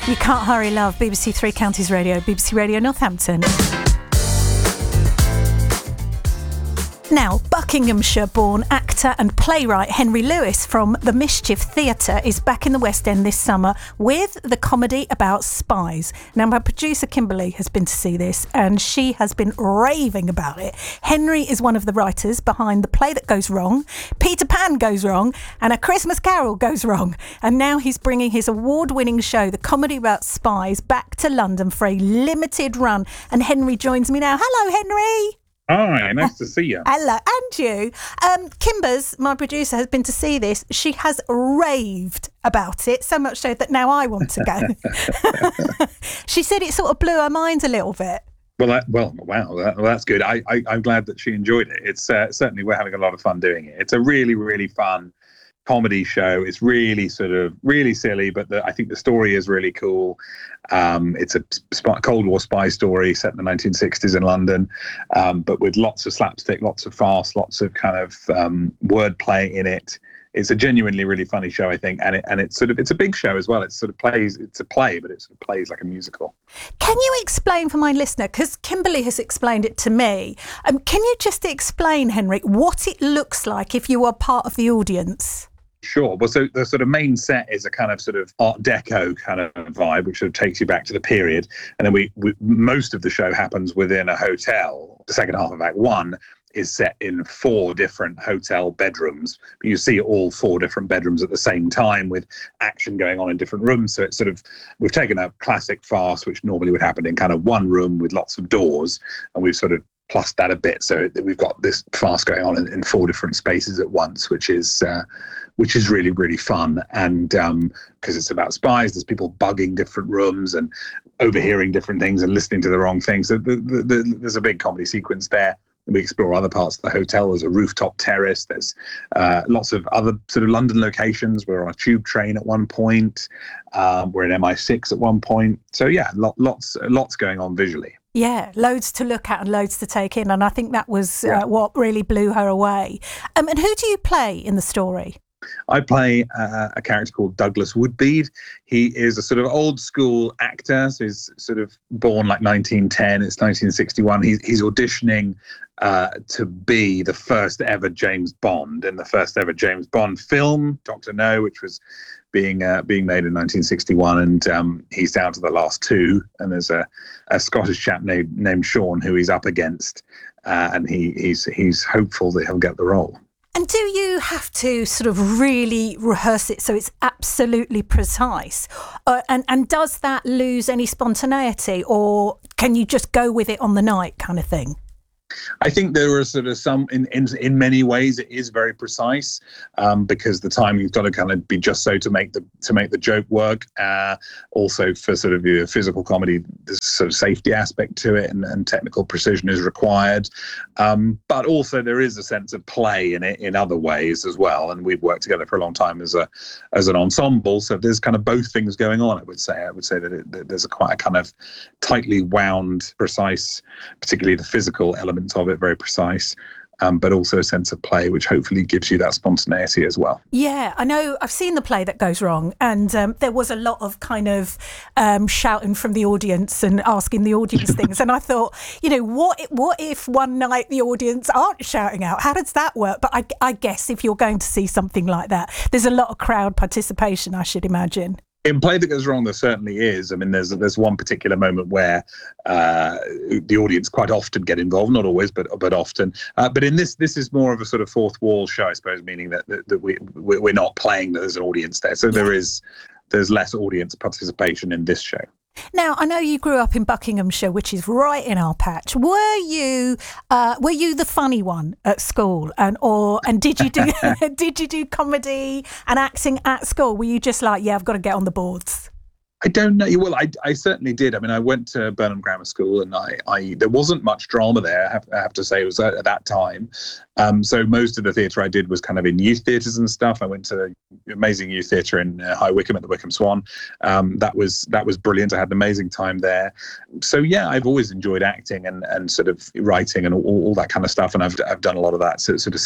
You Can't Hurry Love, BBC Three Counties Radio, BBC Radio Northampton. Now, Buckinghamshire-born actor and playwright Henry Lewis from the Mischief Theatre is back in the West End this summer with the comedy about spies. Now, my producer Kimberly has been to see this and she has been raving about it. Henry is one of the writers behind The Play That Goes Wrong, Peter Pan Goes Wrong, and A Christmas Carol Goes Wrong. And now he's bringing his award-winning show, The Comedy About Spies, back to London for a limited run. And Henry joins me now. Hello, Henry. Hi, nice to see you. Hello, and you. Kimbers, my producer, has been to see this. She has raved about it, so much so that now I want to go. She said it sort of blew her mind a little bit. Wow, that's good. I'm glad that she enjoyed it. It's certainly, we're having a lot of fun doing it. It's a really, really fun comedy show. It's really really silly, but I think the story is really cool. It's a Cold War spy story set in the 1960s in London, but with lots of slapstick, lots of farce, lots of kind of wordplay in it. It's a genuinely really funny show, I think, and it's a big show as well. It's a play, but it sort of plays like a musical. Can you explain for my listener, because Kimberly has explained it to me, can you just explain, Henry, what it looks like if you are part of the audience? Sure. Well, so the sort of main set is a kind of sort of Art Deco kind of vibe, which sort of takes you back to the period. And then we most of the show happens within a hotel. The second half of Act One is set in 4 different hotel bedrooms. You see all 4 different bedrooms at the same time with action going on in different rooms. So it's sort of, we've taken a classic farce, which normally would happen in kind of one room with lots of doors, and we've sort of plus that a bit, so we've got this farce going on in 4 different spaces at once, which is really, really fun. And because it's about spies, there's people bugging different rooms and overhearing different things and listening to the wrong things. So there's a big comedy sequence there. We explore other parts of the hotel. There's a rooftop terrace. There's lots of other sort of London locations. We're on a tube train at one point. We're in MI6 at one point. So yeah, lots going on visually. Yeah, loads to look at and loads to take in. And I think that was what really blew her away. And who do you play in the story? I play a character called Douglas Woodbead. He is a sort of old school actor. So he's sort of born like 1910. It's 1961. He's auditioning to be the first ever James Bond in the first ever James Bond film, Dr. No, which was being made in 1961, and he's down to the last 2. And there's a Scottish chap named Sean who he's up against, and he's hopeful that he'll get the role. And do you have to sort of really rehearse it so it's absolutely precise? And does that lose any spontaneity, or can you just go with it on the night kind of thing? I think there are sort of some, in many ways, it is very precise, because the timing's got to kind of be just so to make the joke work. Also, for sort of your physical comedy, there's sort of safety aspect to it, and technical precision is required. But also there is a sense of play in it in other ways as well. And we've worked together for a long time as an ensemble, so there's kind of both things going on. I would say that there's quite a kind of tightly wound, precise, particularly the physical element of it, very precise, but also a sense of play, which hopefully gives you that spontaneity as well. Yeah, I know. I've seen The Play That Goes Wrong, and there was a lot of kind of shouting from the audience and asking the audience things. And I thought, what if one night the audience aren't shouting out? How does that work? But I guess if you're going to see something like that, there's a lot of crowd participation, I should imagine. In Play That Goes Wrong, there certainly is. I mean, there's one particular moment where the audience quite often get involved, not always, but often. But in this is more of a sort of fourth wall show, I suppose, meaning that we're not playing that there's an audience there. So there's less audience participation in this show. Now, I know you grew up in Buckinghamshire, which is right in our patch. Were you the funny one at school, and did you do comedy and acting at school? Were you just like, yeah, I've got to get on the boards? I don't know. Well, I certainly did. I mean, I went to Burnham Grammar School, and I there wasn't much drama there. I have to say, it was at that time. So most of the theatre I did was kind of in youth theatres and stuff. I went to the amazing youth theatre in High Wycombe at the Wycombe Swan. That was brilliant. I had an amazing time there. So yeah, I've always enjoyed acting and sort of writing and all that kind of stuff. And I've done a lot of that sort of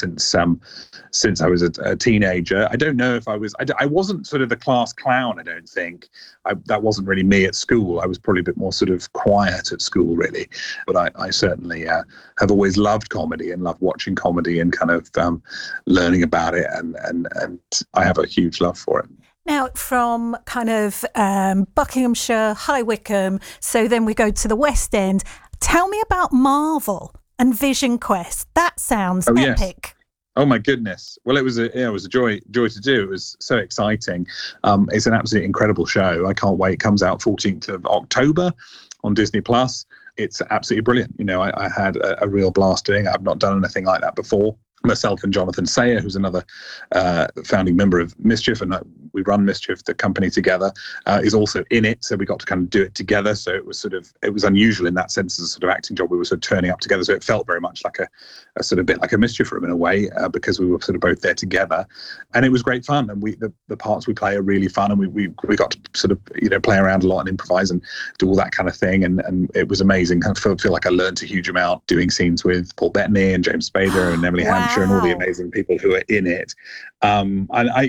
since I was a teenager. I don't know if I wasn't sort of the class clown. I don't think. that wasn't really me at school. I was probably a bit more sort of quiet at school, really. But I certainly have always loved comedy and loved watching comedy and kind of learning about it. And I have a huge love for it. Now, from kind of Buckinghamshire, High Wycombe, so then we go to the West End. Tell me about Marvel and Vision Quest. That sounds epic. Yes. Oh my goodness! Well, it was a joy to do. It was so exciting. It's an absolutely incredible show. I can't wait. It comes out 14th of October on Disney Plus. It's absolutely brilliant. I had a real blast doing it. I've not done anything like that before. Myself and Jonathan Sayer, who's another founding member of Mischief, and we run Mischief, the company, together, is also in it. So we got to kind of do it together. So it was unusual in that sense as a sort of acting job. We were sort of turning up together. So it felt very much like a sort of bit like a Mischief room in a way, because we were sort of both there together. And it was great fun. And the parts we play are really fun. And we got to sort of, play around a lot and improvise and do all that kind of thing. And it was amazing. I feel like I learned a huge amount doing scenes with Paul Bettany and James Spader and Emily Hampshire and all the amazing people who are in it. And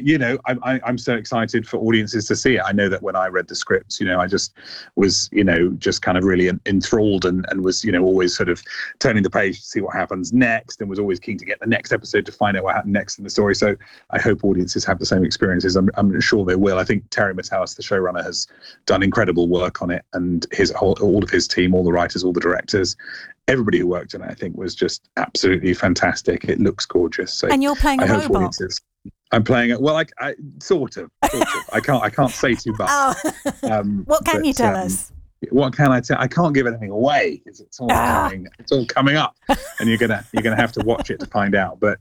I'm so excited for audiences to see it. I know that when I read the scripts, I just was, just kind of really enthralled and was, always sort of turning the page to see what happens next, and was always keen to get the next episode to find out what happened next in the story. So I hope audiences have the same experiences. I'm sure they will. I think Terry Matalas, the showrunner, has done incredible work on it, and all of his team, all the writers, all the directors, everybody who worked on it, I think, was just absolutely fantastic. It looks gorgeous. So and you're playing a robot. I'm playing it. Well, I sort of. I can't say too much. What can you tell us? What can I tell? I can't give anything away because it's all coming up, and you're gonna have to watch it to find out. But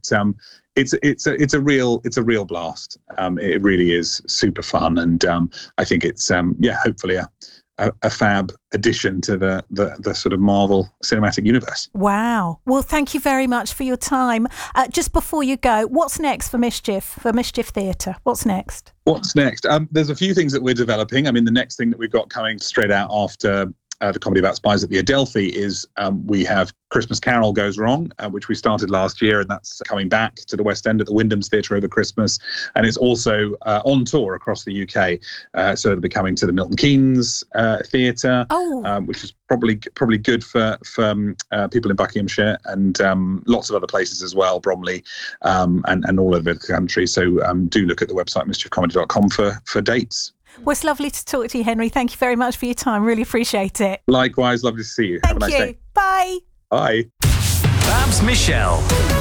it's a real blast. It really is super fun, and I think it's hopefully a fab addition to the sort of Marvel cinematic universe. Wow. Well, thank you very much for your time. Just before you go, what's next for Mischief Theatre? What's next? There's a few things that we're developing. I mean, the next thing that we've got coming straight out after the comedy about spies at the Adelphi is we have Christmas Carol Goes Wrong, which we started last year, and that's coming back to the West End at the Wyndham's Theatre over Christmas, and it's also on tour across the UK. So it'll be coming to the Milton Keynes Theatre, which is probably good for people in Buckinghamshire, and lots of other places as well, Bromley, and all over the country. So do look at the website mischiefcomedy.com for dates. Well, it's lovely to talk to you, Henry. Thank you very much for your time. Really appreciate it. Likewise, lovely to see you. Have a nice day. Bye. Bye. Babs Michelle.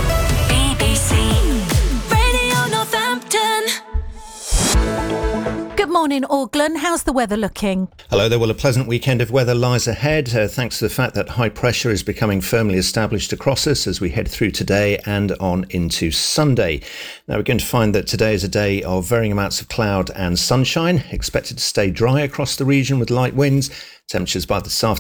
BBC Radio Northampton. Good morning, Auckland. How's the weather looking? Hello there. Well, a pleasant weekend of weather lies ahead, thanks to the fact that high pressure is becoming firmly established across us as we head through today and on into Sunday. Now, we're going to find that today is a day of varying amounts of cloud and sunshine, expected to stay dry across the region with light winds. Temperatures by this afternoon